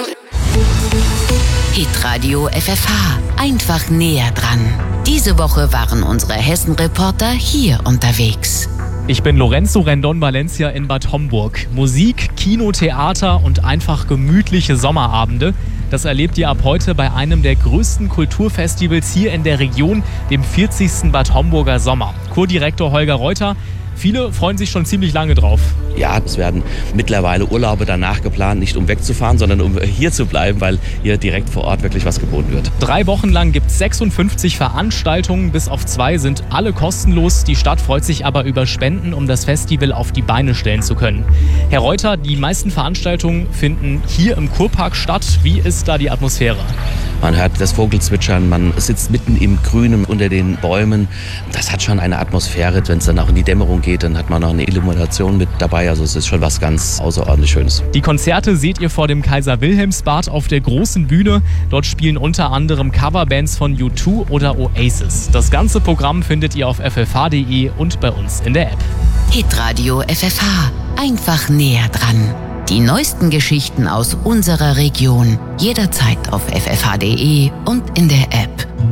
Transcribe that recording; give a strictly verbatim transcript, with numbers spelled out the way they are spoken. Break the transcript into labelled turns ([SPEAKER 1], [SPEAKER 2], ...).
[SPEAKER 1] Hitradio F F H. Einfach näher dran. Diese Woche waren unsere Hessen-Reporter hier unterwegs.
[SPEAKER 2] Ich bin Lorenzo Rendon Valencia in Bad Homburg. Musik, Kino, Theater und einfach gemütliche Sommerabende. Das erlebt ihr ab heute bei einem der größten Kulturfestivals hier in der Region, dem vierzigsten Bad Homburger Sommer. Kurdirektor Holger Reuter. Viele freuen sich schon ziemlich lange drauf.
[SPEAKER 3] Ja, es werden mittlerweile Urlaube danach geplant, nicht um wegzufahren, sondern um hier zu bleiben, weil hier direkt vor Ort wirklich was geboten wird.
[SPEAKER 2] Drei Wochen lang gibt es sechsundfünfzig Veranstaltungen, bis auf zwei sind alle kostenlos. Die Stadt freut sich aber über Spenden, um das Festival auf die Beine stellen zu können. Herr Reuter, die meisten Veranstaltungen finden hier im Kurpark statt. Wie ist da die Atmosphäre?
[SPEAKER 3] Man hört das Vogelzwitschern, man sitzt mitten im Grünen unter den Bäumen. Das hat schon eine Atmosphäre. Wenn es dann auch in die Dämmerung geht, dann hat man noch eine Illumination mit dabei. Also es ist schon was ganz außerordentlich Schönes.
[SPEAKER 2] Die Konzerte seht ihr vor dem Kaiser-Wilhelms-Bad auf der großen Bühne. Dort spielen unter anderem Coverbands von U zwei oder Oasis. Das ganze Programm findet ihr auf f f h punkt d e und bei uns in der App.
[SPEAKER 1] Hitradio F F H. Einfach näher dran. Die neuesten Geschichten aus unserer Region. Jederzeit auf f f h punkt d e und in der App.